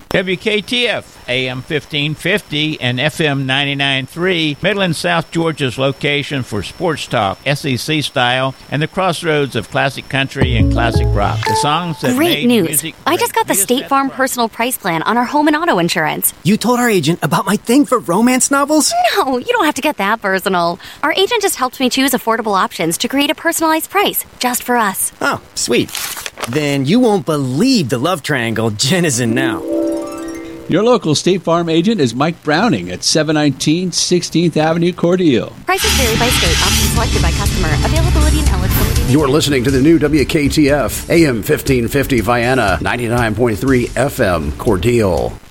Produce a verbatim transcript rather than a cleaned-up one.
W K T F, A M fifteen fifty and F M ninety-nine point three, Midland, South Georgia's location for sports talk, S E C style, and the crossroads of classic country and classic rock. The songs that Great made news. music I great. just got the Meet us State at Farm the- personal price plan on our home and auto insurance. You told our agent about my thing for romance novels? No, you don't have to get that personal. Our agent just helped me choose affordable options to create a personalized price, just for us. Oh, sweet. Then you won't believe the love triangle Jen is in now. Your local State Farm agent is Mike Browning at seven nineteen sixteenth Avenue, Cordele. Prices vary by state. Options selected by customer. Availability and eligibility. You're listening to the new W K T F, A M fifteen fifty Vienna, ninety-nine point three F M Cordele.